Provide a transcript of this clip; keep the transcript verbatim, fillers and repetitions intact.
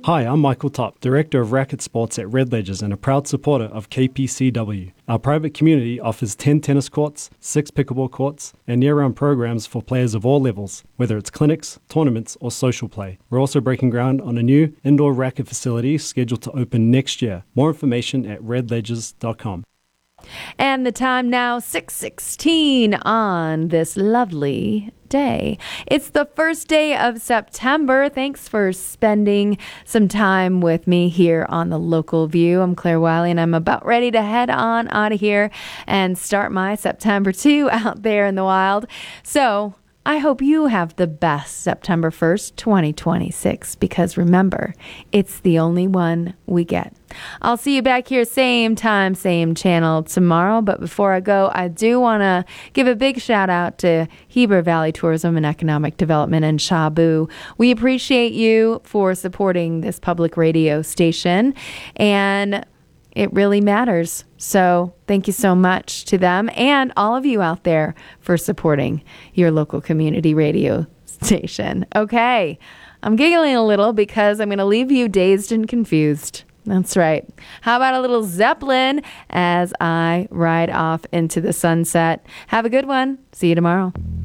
Hi, I'm Michael Topp, Director of Racket Sports at Red Ledgers and a proud supporter of K P C W. Our private community offers ten tennis courts, six pickleball courts, and year-round programs for players of all levels, whether it's clinics, tournaments, or social play. We're also breaking ground on a new indoor racket facility scheduled to open next year. More information at red ledgers dot com. And the time now, six sixteen on this lovely day. It's the first day of September. Thanks for spending some time with me here on the Local View. I'm Claire Wiley, and I'm about ready to head on out of here and start my September two out there in the wild. So I hope you have the best September first, twenty twenty-six, because remember, it's the only one we get. I'll see you back here same time, same channel tomorrow. But before I go, I do want to give a big shout out to Heber Valley Tourism and Economic Development in Shabu. We appreciate you for supporting this public radio station, and it really matters. So thank you so much to them and all of you out there for supporting your local community radio station. Okay, I'm giggling a little because I'm going to leave you dazed and confused. That's right. How about a little Zeppelin as I ride off into the sunset? Have a good one. See you tomorrow.